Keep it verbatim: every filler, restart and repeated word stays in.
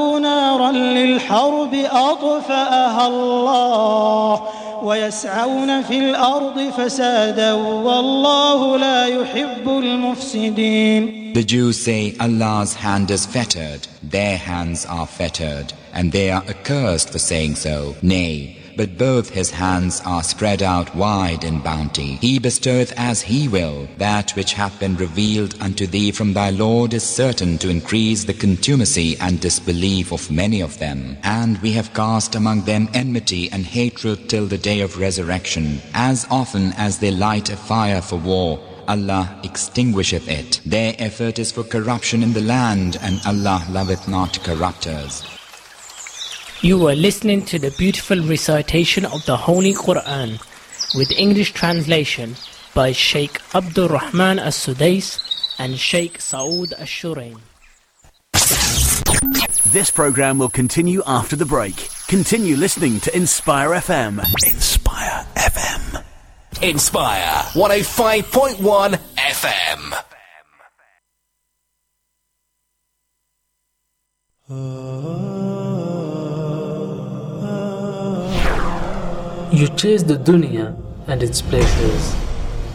نارا للحرب أطفأها الله ويسعون في الأرض فسادا والله لا يحب المفسدين. The Jews say Allah's hand is fettered, their hands are fettered, and they are accursed for saying so. Nay, but both his hands are spread out wide in bounty. He bestoweth as he will. That which hath been revealed unto thee from thy Lord is certain to increase the contumacy and disbelief of many of them. And we have cast among them enmity and hatred till the day of resurrection. As often as they light a fire for war, Allah extinguisheth it. Their effort is for corruption in the land, and Allah loveth not corrupters. You are listening to the beautiful recitation of the Holy Quran with English translation by Sheikh Abdul Rahman As-Sudais and Sheikh Saud Ash-Shurain. This program will continue after the break. Continue listening to Inspire F M. Inspire F M. Inspire one oh five point one F M. You chase the dunya and its pleasures,